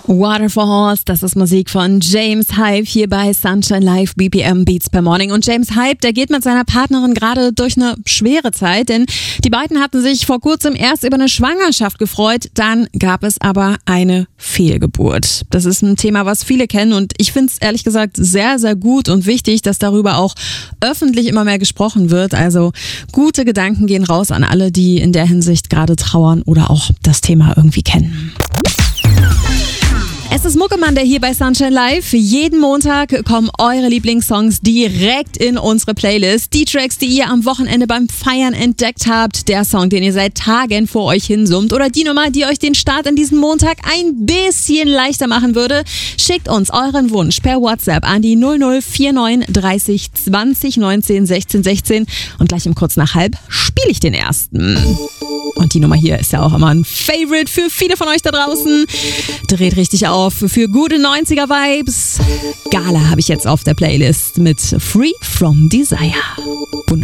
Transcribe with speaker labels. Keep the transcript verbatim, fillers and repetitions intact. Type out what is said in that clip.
Speaker 1: Waterfalls, das ist Musik von James Hype hier bei Sunshine Live B P M Beats per Morning. Und James Hype, der geht mit seiner Partnerin gerade durch eine schwere Zeit, denn die beiden hatten sich vor kurzem erst über eine Schwangerschaft gefreut, dann gab es aber eine Fehlgeburt. Das ist ein Thema, was viele kennen und ich finde es ehrlich gesagt sehr, sehr gut und wichtig, dass darüber auch öffentlich immer mehr gesprochen wird. Also gute Gedanken gehen raus an alle, die in der Hinsicht gerade trauern oder auch das Thema irgendwie kennen. Es ist Muckemann, der hier bei Sunshine Live. Jeden Montag kommen eure Lieblingssongs direkt in unsere Playlist. Die Tracks, die ihr am Wochenende beim Feiern entdeckt habt. Der Song, den ihr seit Tagen vor euch hinsummt. Oder die Nummer, die euch den Start an diesem Montag ein bisschen leichter machen würde. Schickt uns euren Wunsch per WhatsApp an die null null vier neun dreißig zwanzig neunzehn sechzehn sechzehn. Und gleich um kurz nach halb spiele ich den ersten. Und die Nummer hier ist ja auch immer ein Favorite für viele von euch da draußen. Dreht richtig auf für gute neunziger-Vibes. Gala habe ich jetzt auf der Playlist mit Free From Desire.